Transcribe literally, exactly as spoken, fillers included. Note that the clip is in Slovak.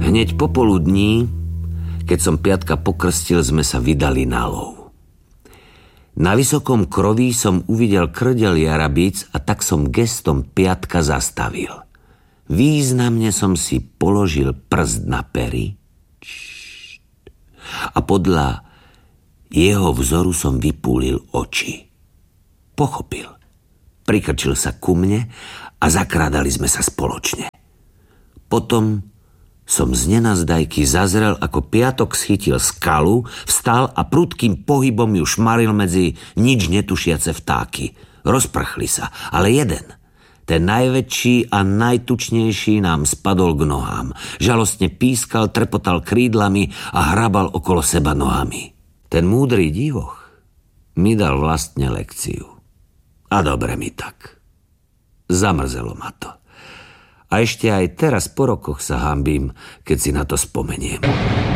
Hneď popoludní, keď som Piatka pokrstil, sme sa vydali na lov. Na vysokom kroví som uvidel krdel jarabíc a tak som gestom Piatka zastavil. Významne som si položil prst na pery a podľa jeho vzoru som vypúlil oči. Pochopil. Prikrčil sa ku mne a zakrádali sme sa spoločne. Potom som z nenazdajky zazrel, ako Piatok schytil skalu, vstal a prudkým pohybom ju šmaril medzi nič netušiace vtáky. Rozprchli sa, ale jeden, ten najväčší a najtučnejší, nám spadol k nohám. Žalostne pískal, trepotal krídlami a hrabal okolo seba nohami. Ten múdry divoch mi dal vlastne lekciu. A dobre mi tak. Zamrzelo ma to. A ešte aj teraz po rokoch sa hanbím, keď si na to spomeniem.